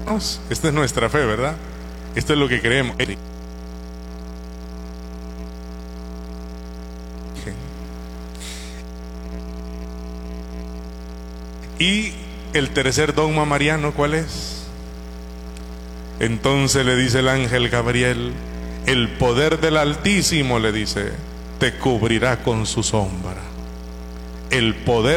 Esta es nuestra fe, ¿verdad? Esto es lo que creemos. Y el tercer dogma mariano, ¿cuál es? Entonces le dice el ángel Gabriel: el poder del Altísimo, le dice, te cubrirá con su sombra. El poder